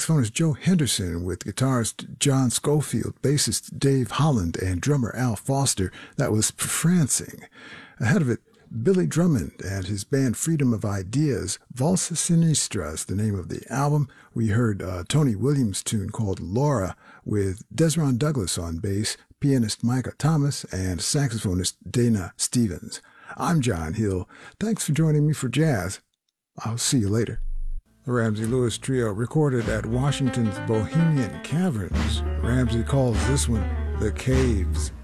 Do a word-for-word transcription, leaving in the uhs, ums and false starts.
saxophonist Joe Henderson with guitarist John Schofield, bassist Dave Holland, and drummer Al Foster. That was Prancing. Ahead of it, Billy Drummond and his band Freedom of Ideas, Valsa Sinistra is the name of the album. We heard a Tony Williams tune called Laura with Desron Douglas on bass, pianist Micah Thomas, and saxophonist Dana Stevens. I'm John Hill. Thanks for joining me for jazz. I'll see you later. The Ramsey Lewis Trio recorded at Washington's Bohemian Caverns. Ramsey calls this one The Caves.